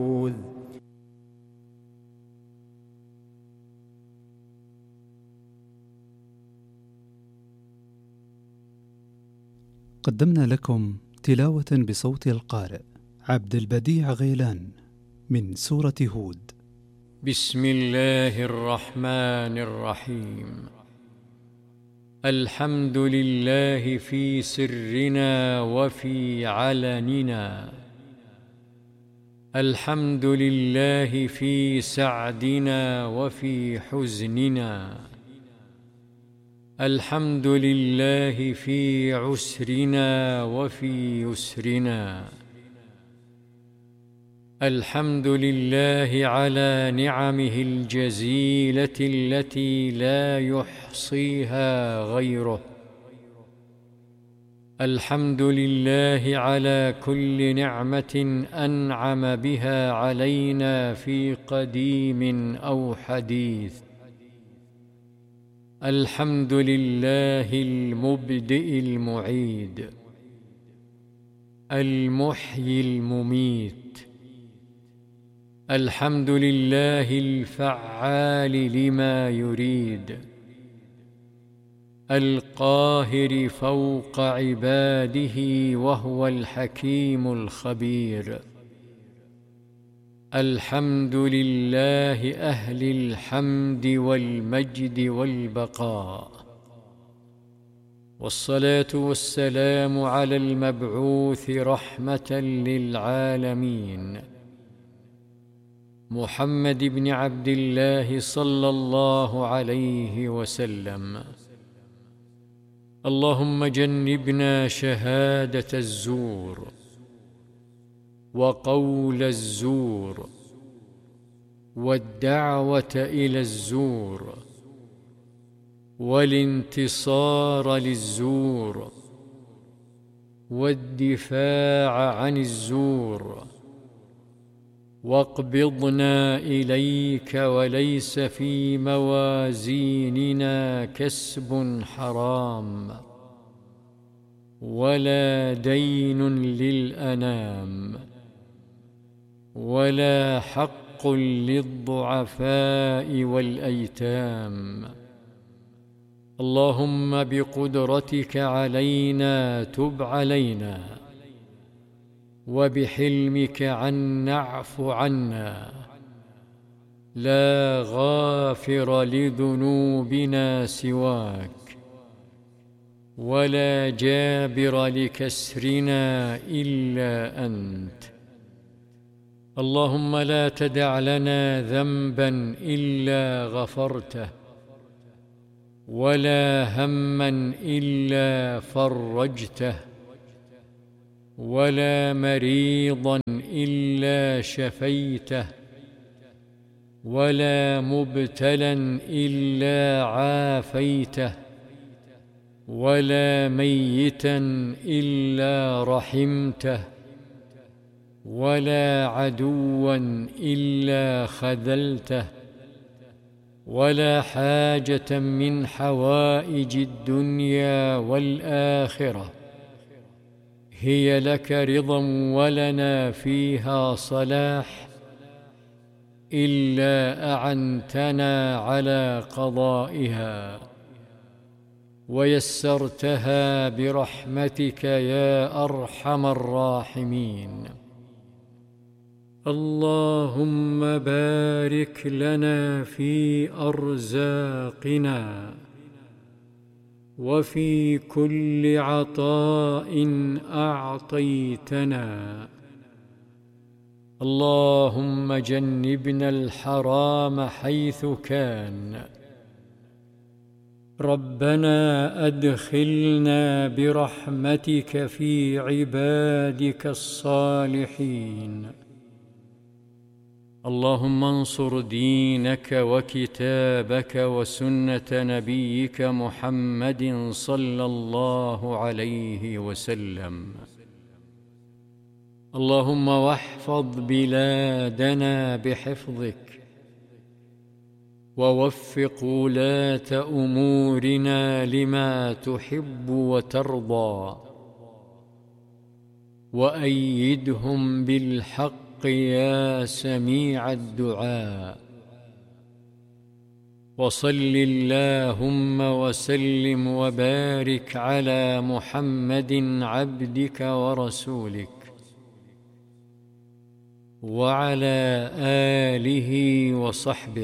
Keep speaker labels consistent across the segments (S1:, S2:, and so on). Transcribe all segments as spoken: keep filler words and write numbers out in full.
S1: قدمنا لكم تلاوة بصوت القارئ عبد البديع غيلان من سورة هود.
S2: بسم الله الرحمن الرحيم. الحمد لله في سرنا وفي علننا، الحمد لله في سعدنا وفي حزننا، الحمد لله في عسرنا وفي يسرنا، الحمد لله على نعمه الجزيلة التي لا يحصيها غيره، الحمد لله على كل نعمة أنعم بها علينا في قديم أو حديث، الحمد لله المبدئ المعيد، المحيي المميت، الحمد لله الفعال لما يريد، القاهر فوق عباده وهو الحكيم الخبير، الحمد لله أهل الحمد والمجد والبقاء، والصلاة والسلام على المبعوث رحمة للعالمين محمد بن عبد الله صلى الله عليه وسلم. اللهم جنبنا شهادة الزور وقول الزور والدعوة إلى الزور والانتصار للزور والدفاع عن الزور، واقبضنا إليك وليس في موازيننا كسب حرام ولا دين للأنام ولا حق للضعفاء والأيتام. اللهم بقدرتك علينا تب علينا، وبحلمك عنا اعف عنا، لا غافر لذنوبنا سواك ولا جابر لكسرنا إلا أنت. اللهم لا تدع لنا ذنبا إلا غفرته، ولا هما إلا فرجته، ولا مريضا إلا شفيته، ولا مبتلا إلا عافيته، ولا ميتا إلا رحمته، ولا عدوا إلا خذلته، ولا حاجة من حوائج الدنيا والآخرة هي لك رضا ولنا فيها صلاح إلا أعنتنا على قضائها ويسرتها برحمتك يا أرحم الراحمين. اللهم بارك لنا في أرزاقنا وفي كل عطاء أعطيتنا. اللهم جنبنا الحرام حيث كان. ربنا أدخلنا برحمتك في عبادك الصالحين. اللهم انصر دينك وكتابك وسنة نبيك محمد صلى الله عليه وسلم. اللهم واحفظ بلادنا بحفظك، ووفق ولاة أمورنا لما تحب وترضى، وأيدهم بالحق الحق يا سميع الدعاء. وصل اللهم وسلم وبارك على محمد عبدك ورسولك وعلى آله وصحبه،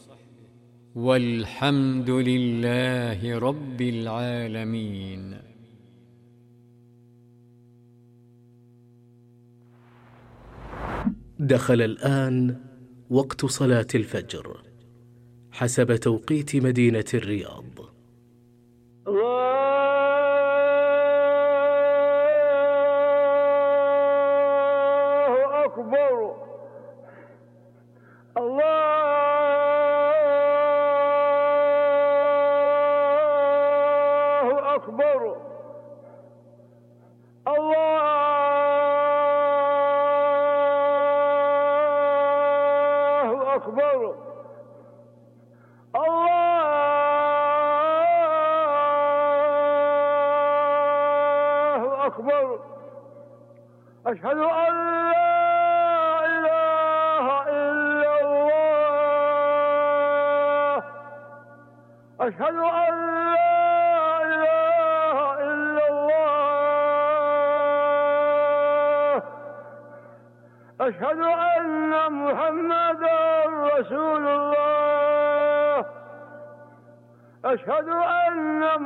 S2: والحمد لله رب العالمين.
S3: دخل الآن وقت صلاة الفجر حسب توقيت مدينة الرياض.
S4: الله أكبر. الله أكبر. الله أكبر. الله أكبر. أشهد أن لا إله إلا الله. أشهد أن لا إله إلا الله. أشهد أن محمدا رسول الله. أشهد أن